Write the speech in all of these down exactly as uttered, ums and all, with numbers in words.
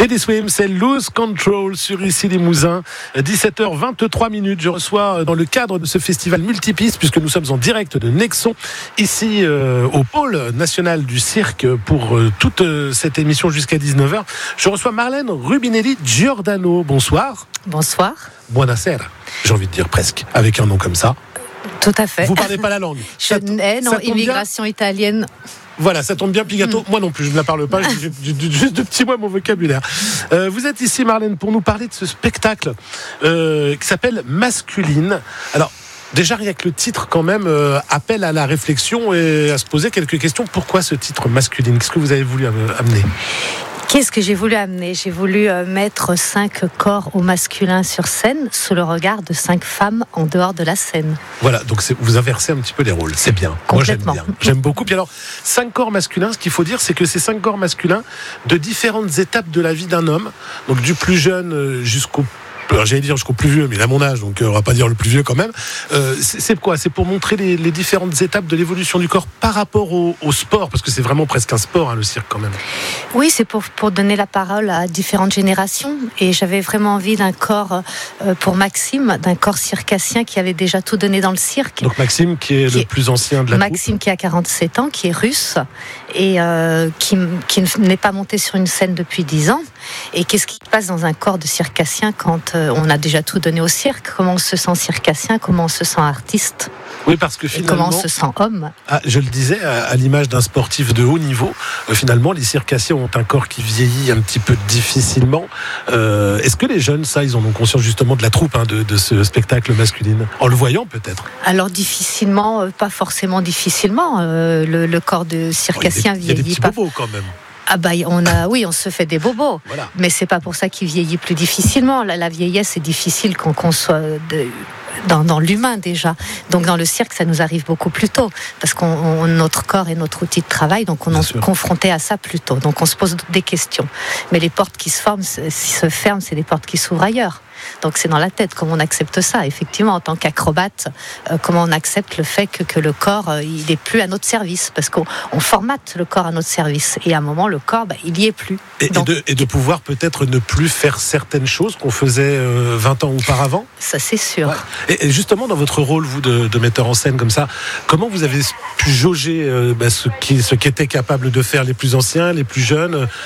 Teddy Swims, c'est Lose Control sur Ici les Mousins. dix-sept heures vingt-trois minutes. Je reçois dans le cadre de ce festival multipiste, puisque nous sommes en direct de Nexon, ici euh, au pôle national du cirque pour euh, toute euh, cette émission jusqu'à dix-neuf heures. Je reçois Marlène Rubinelli Giordano. Bonsoir. Bonsoir. Buonasera, j'ai envie de dire presque, avec un nom comme ça. Tout à fait. Vous parlez pas la langue. Je n'ai, non, immigration italienne. Voilà, ça tombe bien, Pigato. Mm. Moi non plus, je ne la parle pas, j'ai, j'ai, j'ai juste de petits mots à mon vocabulaire. Euh, vous êtes ici, Marlène, pour nous parler de ce spectacle euh, qui s'appelle Masculine. Alors, déjà, rien que le titre, quand même, euh, appelle à la réflexion et à se poser quelques questions. Pourquoi ce titre Masculine ? Qu'est-ce que vous avez voulu amener ? Qu'est-ce que j'ai voulu amener ? J'ai voulu euh, mettre cinq corps au masculin sur scène sous le regard de cinq femmes en dehors de la scène. Voilà, donc c'est, vous inversez un petit peu les rôles, c'est bien. Moi j'aime bien, j'aime beaucoup. Puis alors, cinq corps masculins, ce qu'il faut dire, c'est que ces cinq corps masculins de différentes étapes de la vie d'un homme, donc du plus jeune jusqu'au Alors, j'allais dire jusqu'au plus vieux, mais il a mon âge, donc on va pas dire le plus vieux quand même. Euh, c'est, c'est quoi ? C'est pour montrer les, les différentes étapes de l'évolution du corps par rapport au, au sport, parce que c'est vraiment presque un sport, hein, le cirque quand même. Oui, c'est pour, pour donner la parole à différentes générations. Et j'avais vraiment envie d'un corps euh, pour Maxime, d'un corps circassien qui avait déjà tout donné dans le cirque. Donc Maxime, qui est qui le est, plus ancien de la Maxime, troupe. qui a quarante-sept ans, qui est russe et euh, qui, qui n'est pas monté sur une scène depuis dix ans. Et qu'est-ce qui se passe dans un corps de circassien quand euh, on a déjà tout donné au cirque ? Comment on se sent circassien ? Comment on se sent artiste ? Oui, parce que finalement, et comment on se sent homme ? Ah, je le disais, à, à l'image d'un sportif de haut niveau, euh, finalement, les circassiens ont un corps qui vieillit un petit peu difficilement. Euh, est-ce que les jeunes, ça, ils en ont conscience justement de la troupe, hein, de, de ce spectacle masculin, en le voyant peut-être ? Alors difficilement, euh, pas forcément difficilement. Euh, le, le corps de circassien oh, il y a des, vieillit il y a des petits pas. Bobos quand même. Ah bah on a, oui, on se fait des bobos, voilà. Mais c'est pas pour ça qu'il vieillit plus difficilement. La, la vieillesse est difficile quand on soit de, dans, dans l'humain déjà. Donc dans le cirque, ça nous arrive beaucoup plus tôt parce qu'on on, notre corps est notre outil de travail, donc on est confronté à ça plus tôt. Donc on se pose des questions. Mais les portes qui se forment, qui se ferment, c'est des portes qui s'ouvrent ailleurs. Donc c'est dans la tête, comment on accepte ça. Effectivement, en tant qu'acrobate, euh, comment on accepte le fait que, que le corps, euh, il n'est plus à notre service, parce qu'on on formate le corps à notre service. Et à un moment, le corps, bah, il n'y est plus. Et, Donc, et, de, et de pouvoir peut-être ne plus faire certaines choses qu'on faisait euh, vingt ans auparavant. Ça, c'est sûr. Ouais. Et, et justement, dans votre rôle, vous, de, de metteur en scène comme ça, comment vous avez pu jauger euh, bah, ce, qui, ce qu'étaient capables de faire les plus anciens, les plus jeunes euh,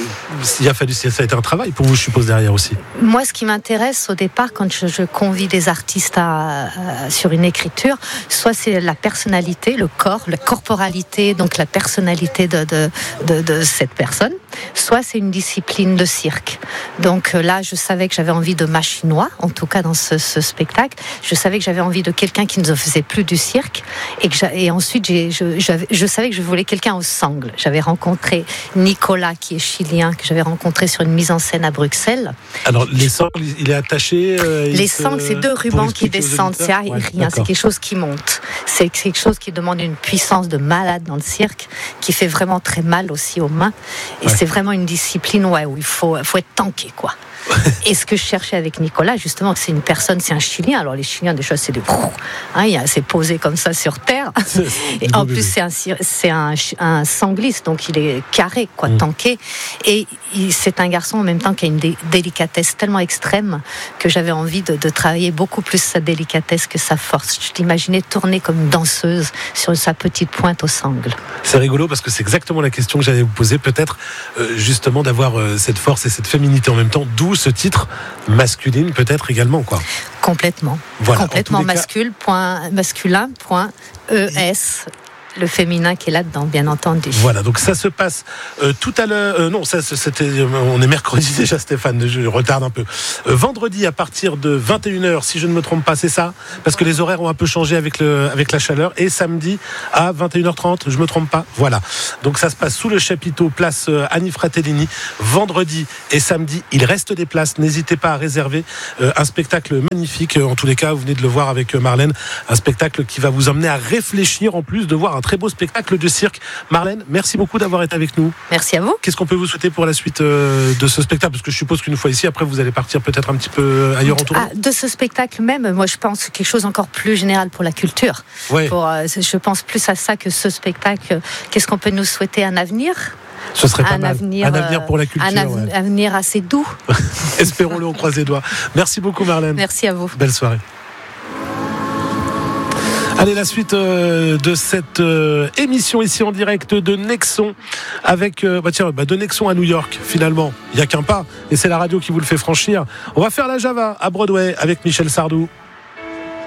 il a fallu, ça a été un travail pour vous, je suppose, derrière aussi. Moi, ce qui m'intéresse au départ, quand je, je convie des artistes à, à, sur une écriture, soit c'est la personnalité, le corps, la corporalité, donc la personnalité de, de, de, de cette personne, soit c'est une discipline de cirque. Donc là, je savais que j'avais envie de machinois, en tout cas dans ce, ce spectacle. Je savais que j'avais envie de quelqu'un qui ne faisait plus du cirque. Et, que et ensuite, j'ai, je, je savais que je voulais quelqu'un aux sangles. J'avais rencontré Nicolas, qui est chilien, que j'avais rencontré sur une mise en scène à Bruxelles. Alors, les sangles, il est attaché euh, Les sangles, se... c'est deux rubans qui descendent, c'est rien, ouais, c'est quelque chose qui monte. C'est quelque chose qui demande une puissance de malade dans le cirque, qui fait vraiment très mal aussi aux mains. Et ouais. C'est vraiment une discipline ouais, où il faut, faut être tanké, quoi. Et ce que je cherchais avec Nicolas, justement, c'est une personne, c'est un Chilien. Alors les Chiliens, déjà, c'est des, hein, c'est posé comme ça sur terre. Et en plus, c'est un, c'est un, un sangliste, donc il est carré, quoi, mmh. tanké. Et il, c'est un garçon en même temps qui a une dé- délicatesse tellement extrême que j'avais envie de, de travailler beaucoup plus sa délicatesse que sa force. Je l'imaginais tourner comme une danseuse sur sa petite pointe aux sangles. C'est rigolo parce que c'est exactement la question que j'allais vous poser, peut-être euh, justement d'avoir euh, cette force et cette féminité en même temps, d'où ce titre masculine peut-être également, quoi. Complètement. Voilà, complètement masculin, cas... point, masculin, point, E S. Le féminin qui est là-dedans, bien entendu. Voilà, donc ça se passe euh, tout à l'heure. Euh, non, ça, c'était, on est mercredi déjà, Stéphane. Je retarde un peu. Euh, vendredi à partir de vingt et une heures, si je ne me trompe pas, c'est ça, parce que les horaires ont un peu changé avec le, avec la chaleur. Et samedi à vingt et une heures trente, je me trompe pas. Voilà. Donc ça se passe sous le chapiteau, place euh, Annie Fratellini. Vendredi et samedi, il reste des places. N'hésitez pas à réserver euh, un spectacle magnifique. En tous les cas, vous venez de le voir avec Marlène, un spectacle qui va vous emmener à réfléchir en plus de voir un très beau spectacle de cirque. Marlène, merci beaucoup d'avoir été avec nous. Merci à vous. Qu'est-ce qu'on peut vous souhaiter pour la suite euh, de ce spectacle ? Parce que je suppose qu'une fois ici, après vous allez partir peut-être un petit peu ailleurs en tournée. Ah, de ce spectacle même, moi je pense quelque chose encore plus général pour la culture. Ouais. Pour, euh, je pense plus à ça que ce spectacle. Qu'est-ce qu'on peut nous souhaiter un avenir ? Ce serait pas un mal. Avenir, un avenir pour la culture. Un av- ouais. avenir assez doux. Espérons-le, on croise les doigts. Merci beaucoup, Marlène. Merci à vous. Belle soirée. Allez, la suite euh, de cette euh, émission ici en direct de Nexon avec euh, bah tiens, bah de Nexon à New York. Finalement, il n'y a qu'un pas et c'est la radio qui vous le fait franchir. On va faire la Java à Broadway avec Michel Sardou.